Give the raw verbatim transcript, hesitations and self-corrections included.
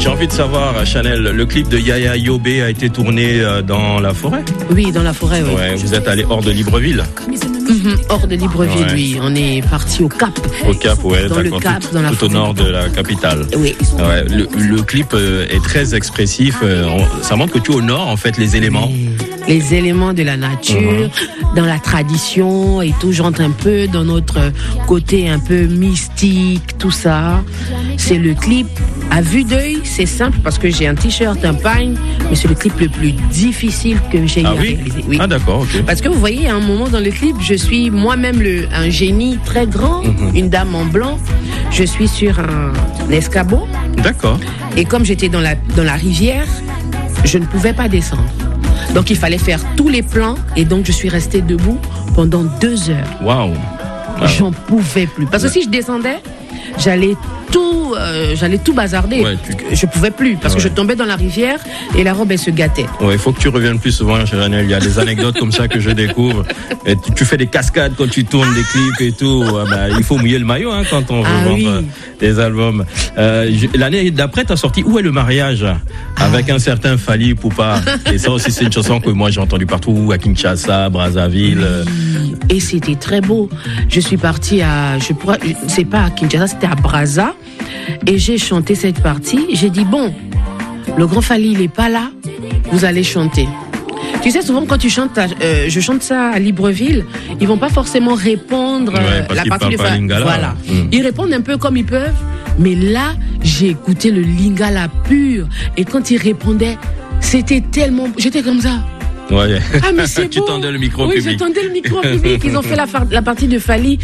J'ai envie de savoir, Chanel, le clip de Yaya Yobé a été tourné dans la forêt? Oui, dans la forêt, oui. Ouais, vous êtes allé hors de Libreville? Mmh, hors de Libreville, ouais. Oui. On est parti au Cap. Au Cap, ouais. Dans le Cap, tout, dans la tout au nord de la capitale. Oui. Ouais, le, le clip est très expressif. Ça montre que tu honores, en fait, les éléments. Les éléments de la nature, mmh. dans la tradition et tout. J'entre un peu dans notre côté un peu mystique, tout ça. C'est le clip. À vue d'œil, c'est simple parce que j'ai un t-shirt, un pagne, mais c'est le clip le plus difficile que j'ai eu ah à oui réaliser. Oui. Ah d'accord, ok. Parce que vous voyez, à un moment dans le clip, je suis moi-même le, un génie très grand, mm-hmm. une dame en blanc. Je suis sur un, un escabeau. D'accord. Et comme j'étais dans la, dans la rivière, je ne pouvais pas descendre. Donc il fallait faire tous les plans et donc je suis restée debout pendant deux heures. Waouh. Wow. J'en pouvais plus. Parce que si je descendais, j'allais tout, euh, j'allais tout bazarder. Ouais, tu... Je pouvais plus parce ouais. que je tombais dans la rivière et la robe elle se gâtait. Ouais, il faut que tu reviennes plus souvent, Chanel. Il y a des anecdotes comme ça que je découvre. Et tu, tu fais des cascades quand tu tournes des clips et tout. Ah bah, il faut mouiller le maillot hein, quand on veut ah, vendre oui. des albums. Euh, je, l'année d'après, t'as sorti Où est le mariage avec ah. un certain Fally Ipupa. Et ça aussi, c'est une chanson que moi j'ai entendue partout à Kinshasa, Brazzaville. Oui. Et c'était très beau. Je suis partie à, je pourrais, c'est pas à Kinshasa, c'était à Brazza. Et j'ai chanté cette partie. J'ai dit, bon, le grand Fally, il est pas là. Vous allez chanter. Tu sais, souvent, quand tu chantes, euh, je chante ça à Libreville, ils vont pas forcément répondre ouais, la partie de Fally. Voilà. Mmh. Ils répondent un peu comme ils peuvent. Mais là, j'ai écouté le lingala pur. Et quand ils répondaient, c'était tellement, j'étais comme ça. Ouais. Ah, mais c'est tu beau. tendais le micro oui, public. Oui, je tendais le micro public. Ils ont fait la, la partie de Fally